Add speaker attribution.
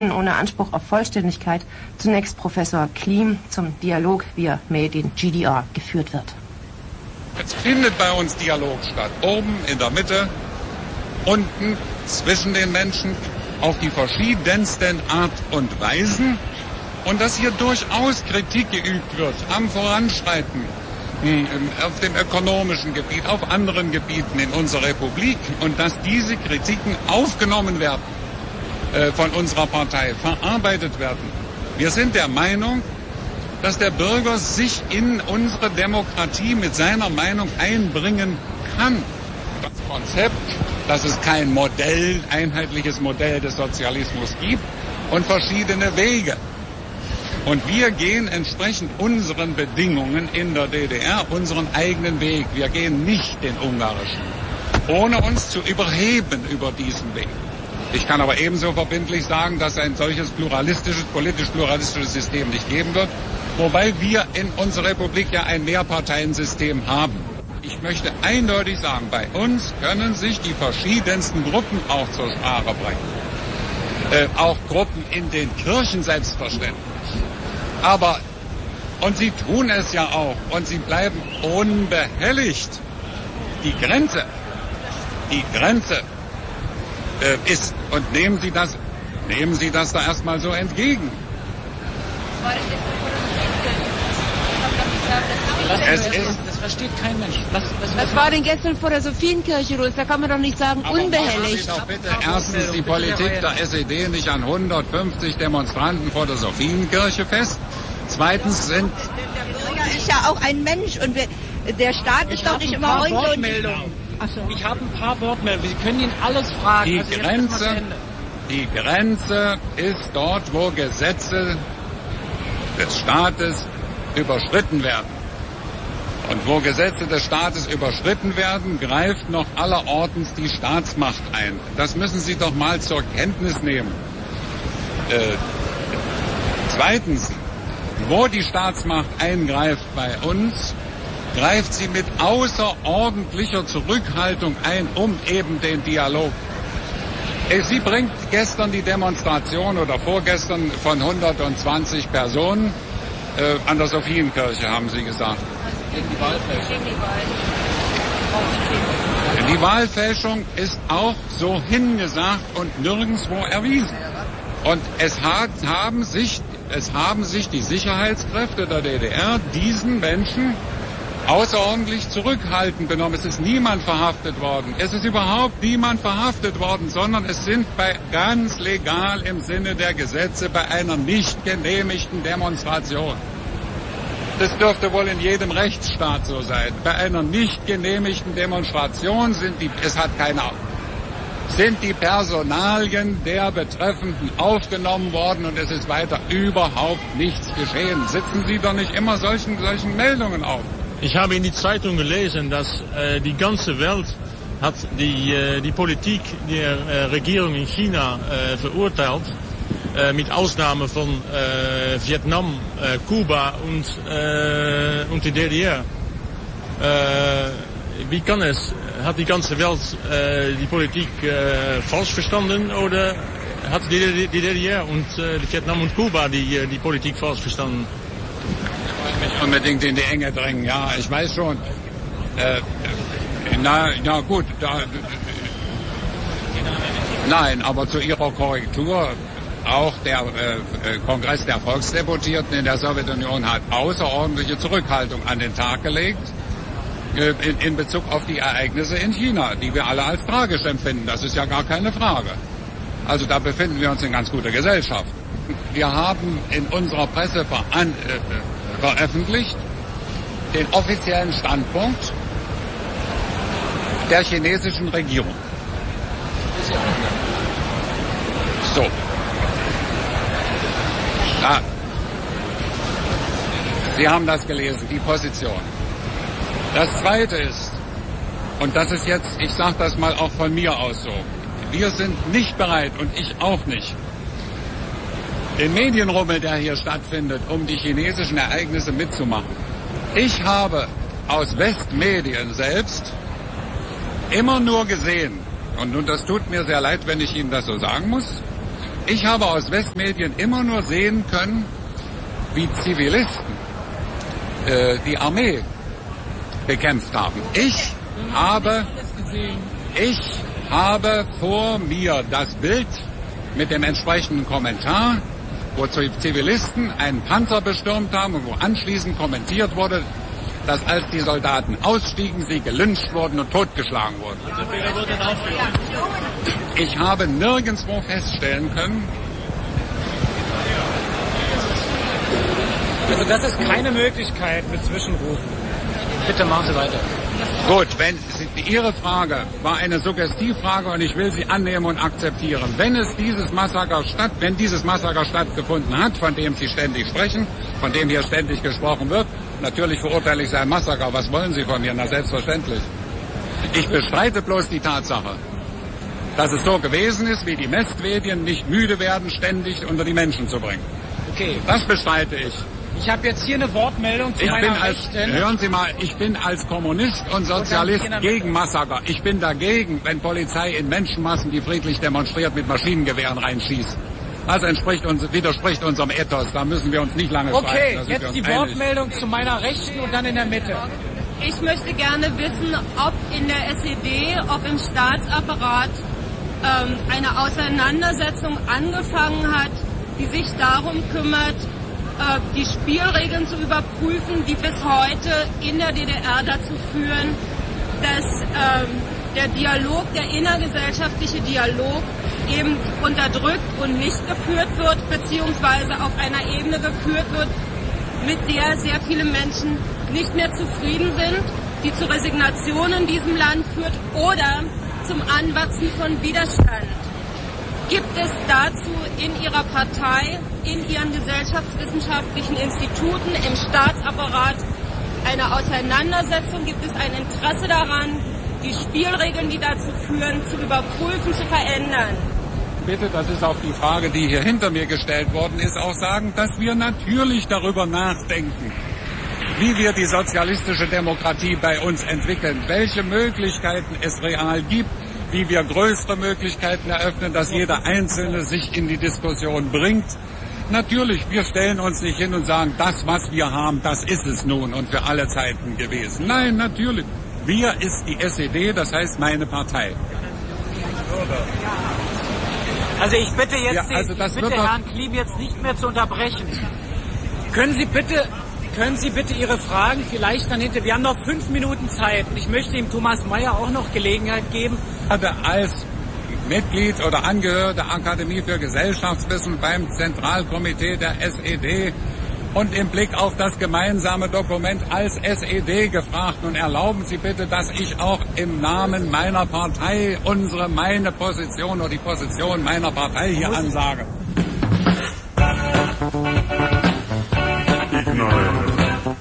Speaker 1: Worten ohne Anspruch auf Vollständigkeit zunächst Professor Klim zum Dialog, wie er mit den GDR geführt wird.
Speaker 2: Es findet bei uns Dialog statt. Oben, in der Mitte, unten, zwischen den Menschen, auf die verschiedensten Art und Weisen. Und dass hier durchaus Kritik geübt wird am Voranschreiten auf dem ökonomischen Gebiet, auf anderen Gebieten in unserer Republik. Und dass diese Kritiken aufgenommen werden von unserer Partei, verarbeitet werden. Wir sind der Meinung, dass der Bürger sich in unsere Demokratie mit seiner Meinung einbringen kann. Das Konzept, dass es kein Modell, einheitliches Modell des Sozialismus gibt und verschiedene Wege. Und wir gehen entsprechend unseren Bedingungen in der DDR unseren eigenen Weg. Wir gehen nicht den ungarischen, ohne uns zu überheben über diesen Weg. Ich kann aber ebenso verbindlich sagen, dass ein solches politisch pluralistisches System nicht geben wird, wobei wir in unserer Republik ja ein Mehrparteiensystem haben. Ich möchte eindeutig sagen, bei uns können sich die verschiedensten Gruppen auch zur Sprache bringen. Auch Gruppen in den Kirchen selbstverständlich. Aber, und sie tun es ja auch, und sie bleiben unbehelligt. Die Grenze ist, und nehmen Sie das da erstmal so entgegen.
Speaker 3: Das versteht kein Mensch. Was war denn gestern vor der Sophienkirche los? Da kann man doch nicht sagen, aber unbehelligt.
Speaker 2: Doch bitte erstens die Politik der SED nicht an 150 Demonstranten vor der Sophienkirche fest. Zweitens sind...
Speaker 3: Der Bürger ist ja auch ein Mensch und der Staat ist doch nicht immer
Speaker 4: Wortmeldungen. Ich habe ein paar Wortmeldungen. Sie können ihn alles fragen.
Speaker 2: Die Grenze ist dort, wo Gesetze des Staates überschritten werden. Und wo Gesetze des Staates überschritten werden, greift noch allerortens die Staatsmacht ein. Das müssen Sie doch mal zur Kenntnis nehmen. Zweitens, wo die Staatsmacht eingreift bei uns, greift sie mit außerordentlicher Zurückhaltung ein, um eben den Dialog. Sie bringt gestern die Demonstration oder vorgestern von 120 Personen an der Sophienkirche, haben Sie gesagt. Die Wahlfälschung ist auch so hingesagt und nirgendwo erwiesen. Und es haben sich die Sicherheitskräfte der DDR diesen Menschen außerordentlich zurückhaltend benommen. Es ist niemand verhaftet worden. Es ist überhaupt niemand verhaftet worden, sondern es sind ganz legal im Sinne der Gesetze bei einer nicht genehmigten Demonstration. Das dürfte wohl in jedem Rechtsstaat so sein. Bei einer nicht genehmigten Demonstration sind die Personalien der Betreffenden aufgenommen worden und es ist weiter überhaupt nichts geschehen. Sitzen Sie doch nicht immer solchen Meldungen auf.
Speaker 5: Ich habe in die Zeitung gelesen, dass die ganze Welt hat die Politik der Regierung in China verurteilt, mit Ausnahme von Vietnam, Kuba und die DDR. Wie kann es? Hat die ganze Welt die Politik falsch verstanden oder hat die DDR und Vietnam und Kuba die Politik falsch verstanden?
Speaker 2: Nicht unbedingt in die Enge drängen, ja, ich weiß schon. Na gut, nein, aber zu Ihrer Korrektur, auch der Kongress der Volksdeputierten in der Sowjetunion hat außerordentliche Zurückhaltung an den Tag gelegt in Bezug auf die Ereignisse in China, die wir alle als tragisch empfinden. Das ist ja gar keine Frage. Also da befinden wir uns in ganz guter Gesellschaft. Wir haben in unserer Presse veröffentlicht den offiziellen Standpunkt der chinesischen Regierung. So. Ja. Sie haben das gelesen, die Position. Das Zweite ist, und das ist jetzt, ich sage das mal auch von mir aus so, wir sind nicht bereit und ich auch nicht, den Medienrummel, der hier stattfindet, um die chinesischen Ereignisse mitzumachen. Ich habe aus Westmedien selbst immer nur gesehen, und das tut mir sehr leid, wenn ich Ihnen das so sagen muss, Ich habe aus Westmedien immer nur sehen können, wie Zivilisten die Armee bekämpft haben. Ich habe vor mir das Bild mit dem entsprechenden Kommentar, wo Zivilisten einen Panzer bestürmt haben und wo anschließend kommentiert wurde, dass als die Soldaten ausstiegen, sie gelyncht wurden und totgeschlagen wurden. Ich habe nirgendwo feststellen können.
Speaker 4: Also das ist keine Möglichkeit mit Zwischenrufen. Bitte machen Sie weiter.
Speaker 2: Gut, Ihre Frage war eine Suggestivfrage und ich will sie annehmen und akzeptieren. Wenn dieses Massaker stattgefunden hat, von dem Sie ständig sprechen, von dem hier ständig gesprochen wird, natürlich verurteile ich sein Massaker. Was wollen Sie von mir? Na, selbstverständlich. Ich bestreite bloß die Tatsache, dass es so gewesen ist, wie die Westmedien nicht müde werden, ständig unter die Menschen zu bringen.
Speaker 4: Okay.
Speaker 2: Das bestreite ich.
Speaker 4: Ich habe jetzt hier eine Wortmeldung zu meiner Rechten.
Speaker 2: Hören Sie mal, ich bin als Kommunist und Sozialist gegen Massaker. Ich bin dagegen, wenn Polizei in Menschenmassen, die friedlich demonstriert, mit Maschinengewehren reinschießt. Das widerspricht unserem Ethos. Da müssen wir uns nicht lange streiten.
Speaker 4: Okay, jetzt die Wortmeldung zu meiner Rechten und dann in der Mitte.
Speaker 3: Ich möchte gerne wissen, ob in der SED, ob im Staatsapparat eine Auseinandersetzung angefangen hat, die sich darum kümmert, die Spielregeln zu überprüfen, die bis heute in der DDR dazu führen, dass der Dialog, der innergesellschaftliche Dialog eben unterdrückt und nicht geführt wird, beziehungsweise auf einer Ebene geführt wird, mit der sehr viele Menschen nicht mehr zufrieden sind, die zu Resignation in diesem Land führt oder zum Anwachsen von Widerstand. Gibt es dazu in Ihrer Partei, in Ihren gesellschaftswissenschaftlichen Instituten, im Staatsapparat eine Auseinandersetzung? Gibt es ein Interesse daran, die Spielregeln, die dazu führen, zu überprüfen, zu verändern?
Speaker 2: Bitte, das ist auf die Frage, die hier hinter mir gestellt worden ist, auch sagen, dass wir natürlich darüber nachdenken, wie wir die sozialistische Demokratie bei uns entwickeln, welche Möglichkeiten es real gibt, wie wir größere Möglichkeiten eröffnen, dass jeder Einzelne sich in die Diskussion bringt. Natürlich, wir stellen uns nicht hin und sagen, das, was wir haben, das ist es nun und für alle Zeiten gewesen. Nein, natürlich. Wir ist die SED, das heißt meine Partei.
Speaker 4: Also ich bitte jetzt Herrn Klim jetzt nicht mehr zu unterbrechen. Können Sie bitte Ihre Fragen vielleicht dann hinter... Wir haben noch 5 Minuten Zeit und ich möchte ihm Thomas Mayer auch noch Gelegenheit geben.
Speaker 2: Als Mitglied oder Angehöriger der Akademie für Gesellschaftswissen beim Zentralkomitee der SED und im Blick auf das gemeinsame Dokument als SED gefragt. Nun erlauben Sie bitte, dass ich auch im Namen meiner Partei meine Position oder die Position meiner Partei hier ansage.
Speaker 6: Ignoriere.